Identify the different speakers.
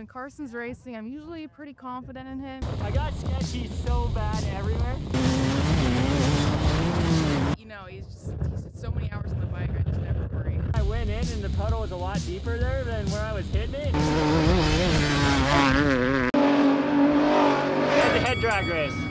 Speaker 1: when Carson's racing, I'm usually pretty confident in him.
Speaker 2: I got sketchy so bad everywhere.
Speaker 1: You know, he's so many hours on the bike, I just never worry.
Speaker 2: I went in and the puddle was a lot deeper there than where I was hitting it. The head drag race.